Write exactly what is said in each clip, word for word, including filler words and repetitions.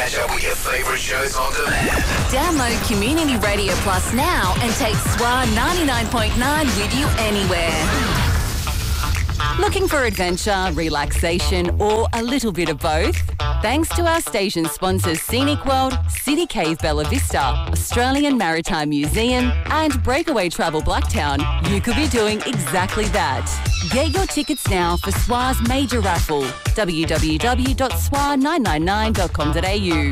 Catch up with your favourite shows on demand. Download Community Radio Plus now and take S W A ninety-nine point nine with you anywhere. Looking for adventure, relaxation, or a little bit of both? Thanks to our station sponsors Scenic World, City Cave Bella Vista, Australian Maritime Museum, and Breakaway Travel Blacktown, you could be doing exactly that. Get your tickets now for S W A's major raffle. w w w dot s w a nine nine nine dot com dot a u.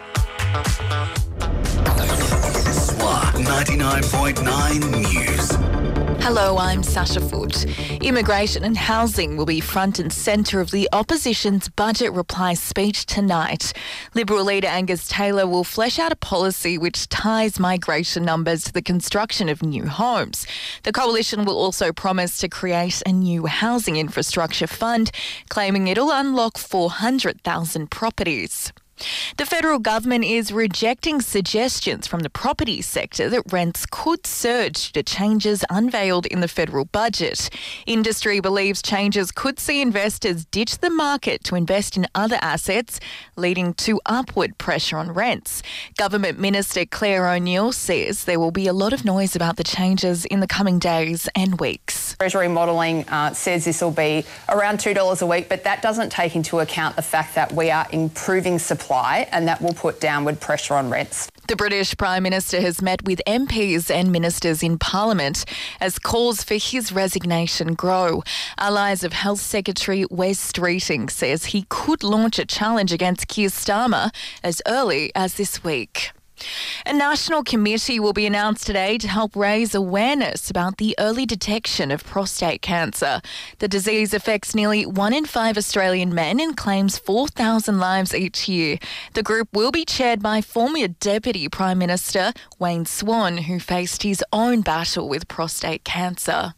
S W A ninety-nine point nine News. Hello, I'm Sasha Foote. Immigration and housing will be front and centre of the opposition's budget reply speech tonight. Liberal leader Angus Taylor will flesh out a policy which ties migration numbers to the construction of new homes. The coalition will also promise to create a new housing infrastructure fund, claiming it'll unlock four hundred thousand properties. The federal government is rejecting suggestions from the property sector that rents could surge due to changes unveiled in the federal budget. Industry believes changes could see investors ditch the market to invest in other assets, leading to upward pressure on rents. Government Minister Claire O'Neill says there will be a lot of noise about the changes in the coming days and weeks. Treasury modelling uh, says this will be around two dollars a week, but that doesn't take into account the fact that we are improving supply and that will put downward pressure on rents. The British Prime Minister has met with M Ps and ministers in Parliament as calls for his resignation grow. Allies of Health Secretary Wes Streeting says he could launch a challenge against Keir Starmer as early as this week. A national committee will be announced today to help raise awareness about the early detection of prostate cancer. The disease affects nearly one in five Australian men and claims four thousand lives each year. The group will be chaired by former Deputy Prime Minister Wayne Swan, who faced his own battle with prostate cancer.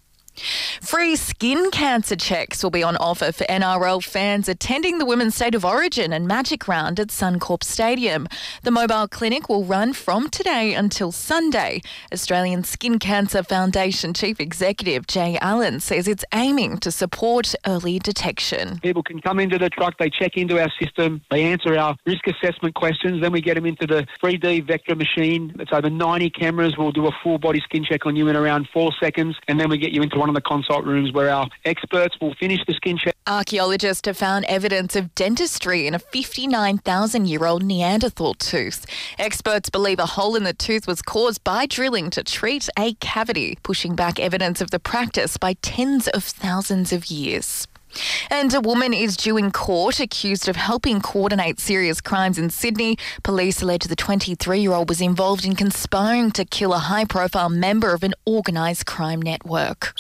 Free skin cancer checks will be on offer for N R L fans attending the Women's State of Origin and Magic Round at Suncorp Stadium. The mobile clinic will run from today until Sunday. Australian Skin Cancer Foundation Chief Executive Jay Allen says it's aiming to support early detection. People can come into the truck, they check into our system, they answer our risk assessment questions, then we get them into the three D Vectra machine. It's over ninety cameras. We'll do a full body skin check on you in around four seconds, and then we get you into one of the consult rooms where our experts will finish the skin check. Archaeologists have found evidence of dentistry in a fifty-nine thousand year old Neanderthal tooth. Experts believe a hole in the tooth was caused by drilling to treat a cavity, pushing back evidence of the practice by tens of thousands of years. And a woman is due in court accused of helping coordinate serious crimes in Sydney. Police allege the twenty-three-year-old was involved in conspiring to kill a high-profile member of an organised crime network.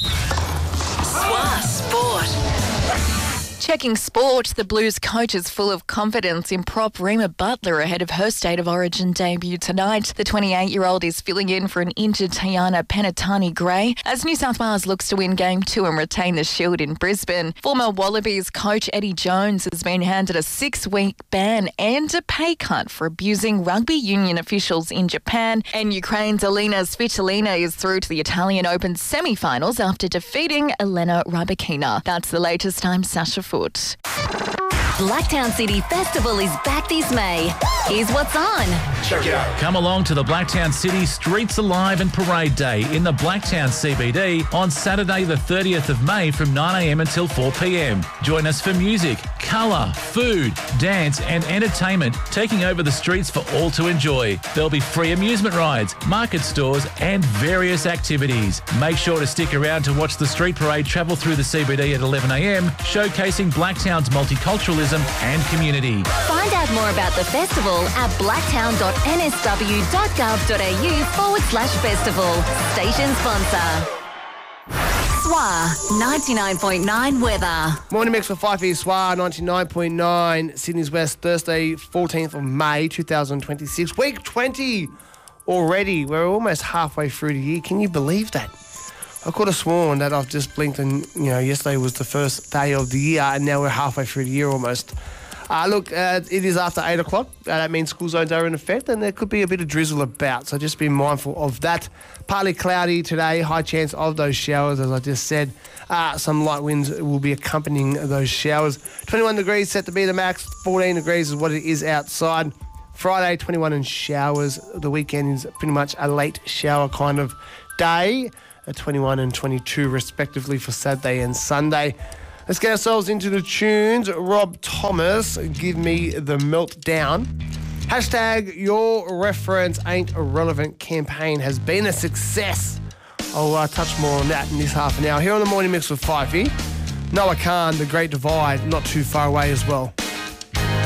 S W A Sport. Checking sport, the Blues coach is full of confidence in prop Rima Butler ahead of her State of Origin debut tonight. The twenty-eight-year-old is filling in for an injured Tiana Penatani-Gray as New South Wales looks to win Game two and retain the Shield in Brisbane. Former Wallabies coach Eddie Jones has been handed a six-week ban and a pay cut for abusing rugby union officials in Japan. And Ukraine's Alina Svitolina is through to the Italian Open semi-finals after defeating Elena Rybakina. That's the latest. I'm Sasha Foote. Blacktown City Festival is back this May. Here's what's on. Check it out. Come along to the Blacktown City Streets Alive and Parade Day in the Blacktown C B D on Saturday the thirtieth of May from nine a m until four p m. Join us for music, colour, food, dance and entertainment taking over the streets for all to enjoy. There'll be free amusement rides, market stores and various activities. Make sure to stick around to watch the street parade travel through the C B D at eleven a m, showcasing Blacktown's multiculturalism and community. Find out more about the festival at blacktown dot n s w dot gov dot a u forward slash festival. Station sponsor. S W A ninety-nine point nine weather. Morning mix for five here, S W A ninety-nine point nine, Sydney's West, Thursday, fourteenth of May, two thousand twenty-six. Week twenty already. We're almost halfway through the year. Can you believe that? I could have sworn that I've just blinked and, you know, yesterday was the first day of the year and now we're halfway through the year almost. Uh, look, uh, it is after eight o'clock. Uh, that means school zones are in effect and there could be a bit of drizzle about, so just be mindful of that. Partly cloudy today, high chance of those showers, as I just said. Uh, some light winds will be accompanying those showers. twenty-one degrees set to be the max, fourteen degrees is what it is outside. Friday, twenty-one and showers. The weekend is pretty much a late shower kind of day. A twenty-one and twenty-two respectively for Saturday and Sunday. Let's get ourselves into the tunes. Rob Thomas, Give Me the Meltdown. Hashtag Your Reference Ain't Irrelevant campaign has been a success. I'll uh, touch more on that in this half an hour. Here on the Morning Mix with Fifey. Noah Khan, The Great Divide, not too far away as well.